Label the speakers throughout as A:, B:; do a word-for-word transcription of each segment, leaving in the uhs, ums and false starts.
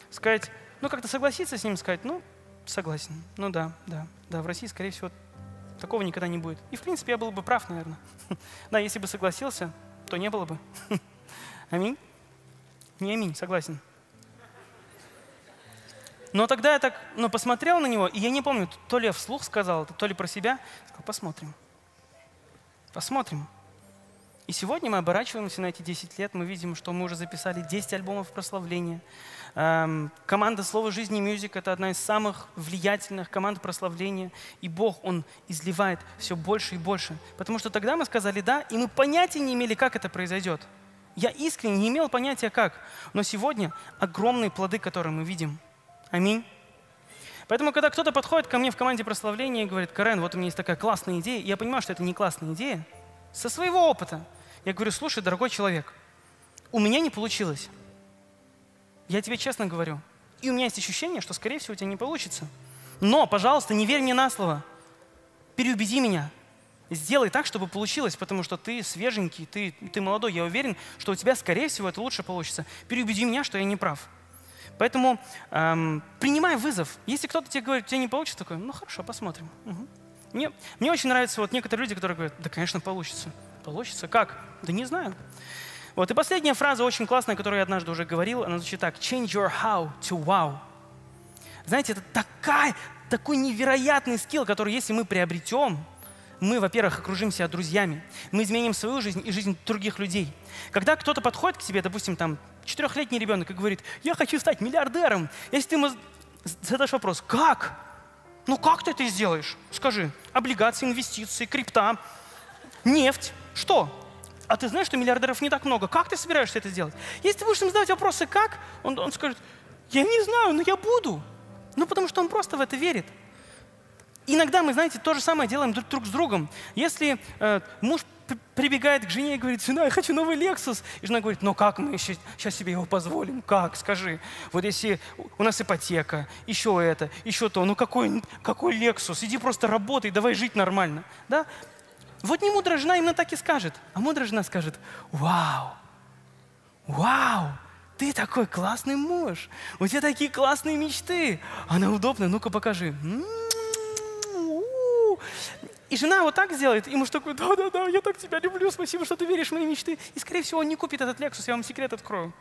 A: сказать, ну как-то согласиться с ним, сказать, ну согласен, ну да, да, да, в России, скорее всего, такого никогда не будет. И в принципе я был бы прав, наверное. Да, если бы согласился, то не было бы. Аминь? Не аминь, согласен. Но тогда я так ну, посмотрел на него, и я не помню, то ли я вслух сказал, то ли про себя. Сказал, посмотрим. Посмотрим. И сегодня мы оборачиваемся на эти десять лет, мы видим, что мы уже записали десять альбомов прославления. Эм, команда «Слово жизни Music» — это одна из самых влиятельных команд прославления. И Бог, Он изливает все больше и больше. Потому что тогда мы сказали «да», и мы понятия не имели, как это произойдет. Я искренне не имел понятия, как. Но сегодня огромные плоды, которые мы видим. Аминь. Поэтому, когда кто-то подходит ко мне в команде прославления и говорит, Карен, вот у меня есть такая классная идея, и я понимаю, что это не классная идея, со своего опыта, я говорю, слушай, дорогой человек, у меня не получилось. Я тебе честно говорю. И у меня есть ощущение, что, скорее всего, у тебя не получится. Но, пожалуйста, не верь мне на слово. Переубеди меня. Сделай так, чтобы получилось, потому что ты свеженький, ты, ты молодой. Я уверен, что у тебя, скорее всего, это лучше получится. Переубеди меня, что я не прав. Поэтому эм, принимай вызов. Если кто-то тебе говорит, у тебя не получится, такой, ну хорошо, посмотрим. Угу. Мне, мне очень нравятся вот некоторые люди, которые говорят, да, конечно, получится. Получится? Как? Да не знаю. Вот. И последняя фраза очень классная, которую я однажды уже говорил, она звучит так. Change your how to wow. Знаете, это такая, такой невероятный скилл, который, если мы приобретем, мы, во-первых, окружим себя друзьями, мы изменим свою жизнь и жизнь других людей. Когда кто-то подходит к тебе, допустим, там, четырехлетний ребенок и говорит, я хочу стать миллиардером. Если ты ему задашь вопрос, как? Ну как ты это сделаешь? Скажи, облигации, инвестиции, крипта, нефть, что? А ты знаешь, что миллиардеров не так много. Как ты собираешься это сделать? Если ты будешь ему задавать вопросы «как?», он, он скажет, я не знаю, но я буду. Ну потому что он просто в это верит. Иногда мы, знаете, то же самое делаем друг, друг с другом. Если э, муж прибегает к жене и говорит, жена, я хочу новый Lexus. И жена говорит, ну как мы еще, сейчас себе его позволим? Как? Скажи. Вот если у нас ипотека, еще это, еще то, ну какой, какой Lexus? Иди просто работай, давай жить нормально. Да? Вот не мудрая жена именно так и скажет. А мудрая жена скажет, вау, вау, ты такой классный муж. У тебя такие классные мечты. Она удобная, ну-ка покажи. И жена вот так сделает, и муж такой, да-да-да, я так тебя люблю, спасибо, что ты веришь в мои мечты. И, скорее всего, он не купит этот Lexus, я вам секрет открою.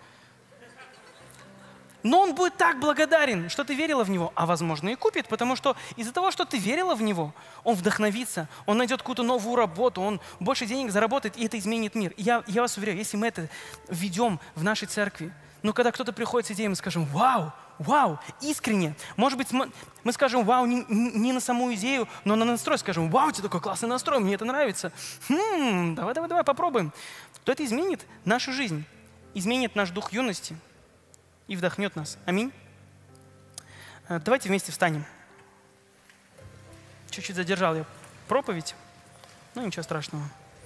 A: Но он будет так благодарен, что ты верила в него, а, возможно, и купит, потому что из-за того, что ты верила в него, он вдохновится, он найдет какую-то новую работу, он больше денег заработает, и это изменит мир. И я, я вас уверяю, если мы это введем в нашей церкви, ну, когда кто-то приходит с идеей, мы скажем, вау, вау, искренне. Может быть, мы, мы скажем, вау, не, не на саму идею, но на настрой скажем, вау, у тебя такой классный настрой, мне это нравится. Хм, давай, давай, давай, попробуем. То это изменит нашу жизнь, изменит наш дух юности и вдохнет нас. Аминь. Давайте вместе встанем. Чуть-чуть задержал я проповедь, но ничего страшного.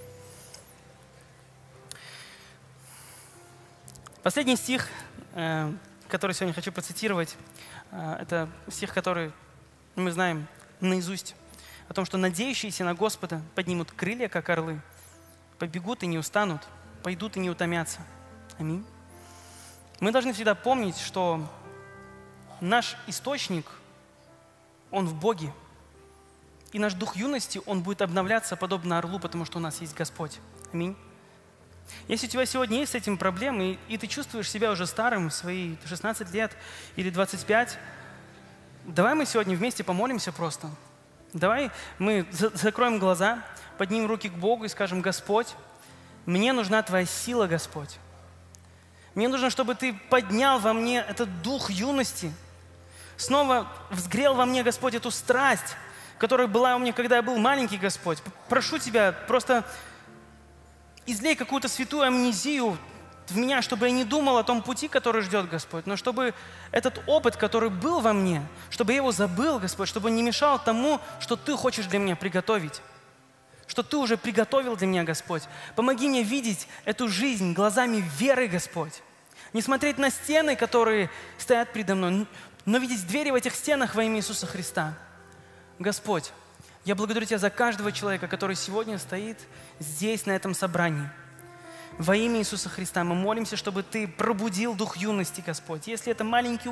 A: Последний стих, который сегодня хочу процитировать, это стих, который мы знаем наизусть, о том, что надеющиеся на Господа поднимут крылья, как орлы, побегут и не устанут, пойдут и не утомятся. Аминь. Мы должны всегда помнить, что наш источник, он в Боге, и наш дух юности, он будет обновляться подобно орлу, потому что у нас есть Господь. Аминь. Если у тебя сегодня есть с этим проблемы, и, и ты чувствуешь себя уже старым в свои шестнадцать лет или двадцать пять, давай мы сегодня вместе помолимся просто. Давай мы за закроем глаза, поднимем руки к Богу и скажем, Господь, мне нужна Твоя сила, Господь. Мне нужно, чтобы Ты поднял во мне этот дух юности, снова взгрел во мне, Господь, эту страсть, которая была у меня, когда я был маленький, Господь. Прошу Тебя, просто излей какую-то святую амнезию в меня, чтобы я не думал о том пути, который ждет Господь, но чтобы этот опыт, который был во мне, чтобы я его забыл, Господь, чтобы он не мешал тому, что Ты хочешь для меня приготовить, что Ты уже приготовил для меня, Господь. Помоги мне видеть эту жизнь глазами веры, Господь. Не смотреть на стены, которые стоят предо мной, но видеть двери в этих стенах во имя Иисуса Христа. Господь, я благодарю Тебя за каждого человека, который сегодня стоит здесь, на этом собрании. Во имя Иисуса Христа мы молимся, чтобы Ты пробудил дух юности, Господь. Если это маленький